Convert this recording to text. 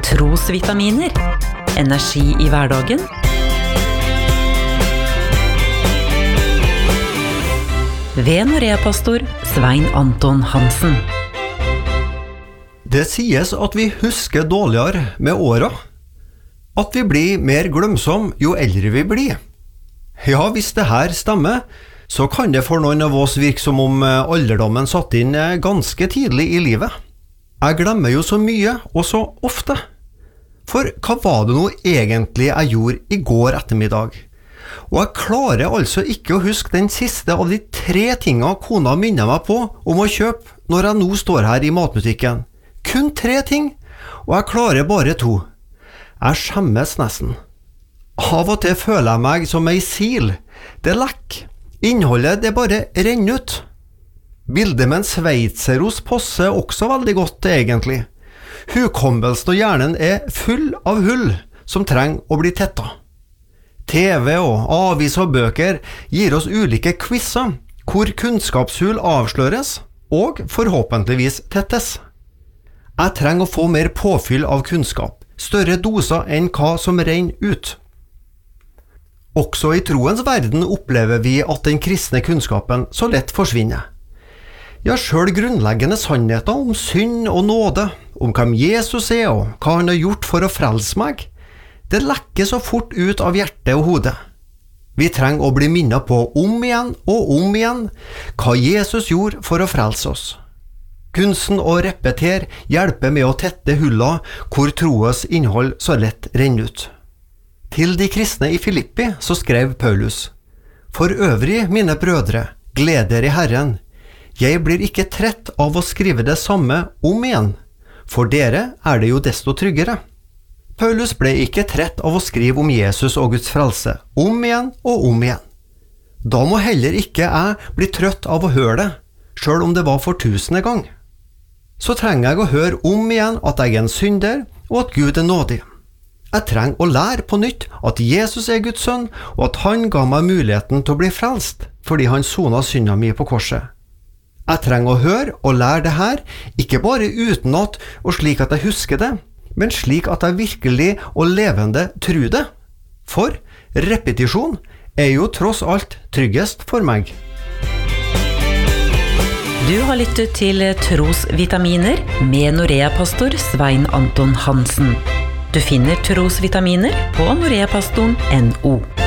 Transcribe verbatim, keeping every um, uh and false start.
Trosvitaminer. Energi i hverdagen. Ved Norea-pastor Svein Anton Hansen. Det sies at vi husker dårligere med åra. At vi blir mer glømsom jo eldre vi blir. Ja, hvis det her stemmer, så kan det for noen av oss virke som om alderdommen satt inn ganske tidlig i livet. Jeg glemmer jo så mye og så ofte. For hva var det nå egentlig jeg gjorde i går ettermiddag? Og jeg klarer altså ikke å huske den siste av de tre tingene kona minner meg på om å kjøpe når jeg nå står her i matbutikken. Kun tre ting, og jeg klarer bare to. Jeg skjemmes nesten. Av og til føler jeg meg som ei sil. Det lekker. Innholdet det bare renner ut. Bildet med en sveitserost passer også veldig godt egentlig. Hukommelsen og hjernen er full av hull som trenger å bli tetta. T V og avis og bøker gir oss ulike quizzer hvor kunnskapshull avsløres og forhåpentligvis tettes. Jeg trenger å få mer påfyll av kunnskap, større doser enn hva som renner ut. Også i troens verden opplever vi at den kristne kunnskapen så lett forsvinner. Ja, selv grunnleggende sannheter om synd og nåde, om hvem Jesus er og hva han har gjort for å frelse meg, det lekker så fort ut av hjertet og hodet. Vi trenger å bli minnet på om igjen og om igjen hva Jesus gjorde for å frelse oss. Kunsten å repetere hjelper med å tette hulla hvor troens innhold så lett renner ut. Til de kristne i Filippi så skrev Paulus: For øvrig, mine brødre, gled dere i Herren. Jeg blir ikke trett av å skrive det samme om igjen, for dere er det jo desto tryggere. Paulus ble ikke trett av å skrive om Jesus og Guds frelse, om igjen og om igjen. Da må heller ikke jeg bli trøtt av å høre det, selv om det var for tusende gang. Så trenger jeg å høre om igjen at jeg er en synder, og at Gud er nådig. Jeg trenger å lære på nytt at Jesus er Guds sønn, og at han ga meg muligheten til å bli frelst, fordi han sonet synda mi på korset. Jeg trenger å høre og lære det her, ikke bare utenat og slik at jeg husker det, men slik at jeg virkelig og levende tror det. For repetisjon er jo tross alt tryggest for meg. Du har lyttet til Trosvitaminer med Norea-pastor Svein Anton Hansen. Du finner Trosvitaminer på noreapastoren punktum no.